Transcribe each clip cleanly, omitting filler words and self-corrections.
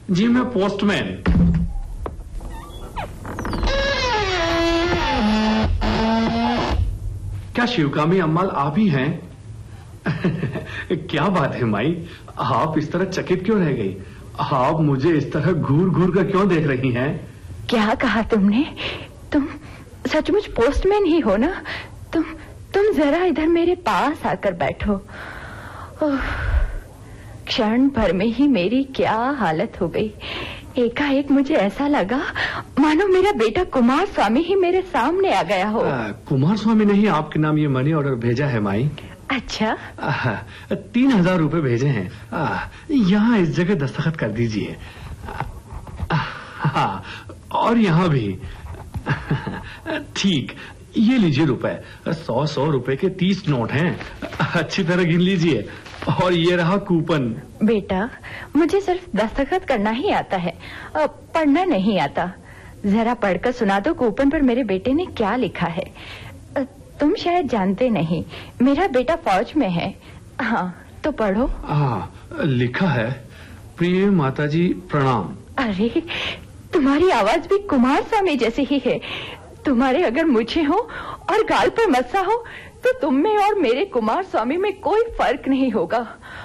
जी मैं पोस्टमैन। क्या शिवकामी अम्माल आप ही हैं? क्या बात है माई, आप इस तरह चकित क्यों रह गई? आप मुझे इस तरह घूर घूर कर क्यों देख रही हैं? क्या कहा तुमने? तुम सचमुच पोस्टमैन ही हो ना? तुम जरा इधर मेरे पास आकर बैठो। क्षण भर में ही मेरी क्या हालत हो गई। एकाएक मुझे ऐसा लगा मानो मेरा बेटा कुमार स्वामी ही मेरे सामने आ गया हो। कुमार स्वामी ने ही आपके नाम ये मनी ऑर्डर भेजा है माई। अच्छा, 3000 रुपए भेजे हैं। यहाँ इस जगह दस्तखत कर दीजिए। और यहाँ भी। ठीक, ये लीजिए रुपए। 100 रुपए के 30 नोट हैं। अच्छी तरह गिन लीजिए। और ये रहा कूपन। बेटा, मुझे सिर्फ दस्तखत करना ही आता है, पढ़ना नहीं आता। जरा पढ़कर सुना दो कूपन पर मेरे बेटे ने क्या लिखा है। तुम शायद जानते नहीं, मेरा बेटा फौज में है। हाँ, तो पढ़ो। लिखा है, प्रिय माताजी प्रणाम। अरे, तुम्हारी आवाज भी कुमार स्वामी जैसी ही है। तुम्हारे अगर मुझे हो और गाल पर मस्सा हो तो तुम में और मेरे कुमार स्वामी में कोई फर्क नहीं होगा।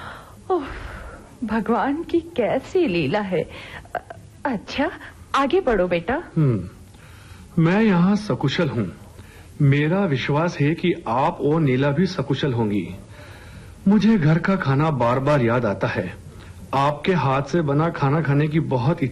भगवान की कैसी लीला है। अच्छा, आगे बढ़ो बेटा। मैं यहाँ सकुशल हूँ। मेरा विश्वास है कि आप और नीला भी सकुशल होंगी। मुझे घर का खाना बार बार याद आता है। आपके हाथ से बना खाना खाने की बहुत